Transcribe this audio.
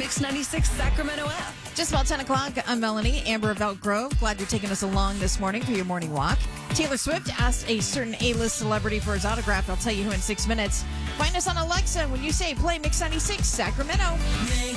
Mix 96 Sacramento app. Just about 10 o'clock, I'm Melanie, Amber of Elk Grove. Glad you're taking us along this morning for your morning walk. Taylor Swift asked a certain A-list celebrity for his autograph. I'll tell you who in 6 minutes. Find us on Alexa when you say play Mix 96 Sacramento. Mix